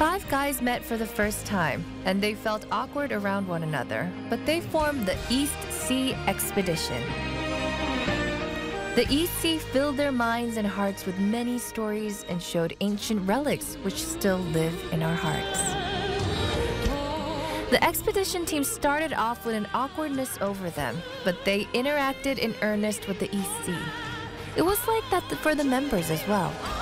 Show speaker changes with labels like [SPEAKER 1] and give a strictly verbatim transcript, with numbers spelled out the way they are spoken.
[SPEAKER 1] five guys met for the first time, and they felt awkward around one another, but they formed the East Sea Expedition. The East Sea filled their minds and hearts with many stories and showed ancient relics which still live in our hearts. The expedition team started off with an awkwardness over them, but they interacted in earnest with the East Sea. It was like that for the members as well.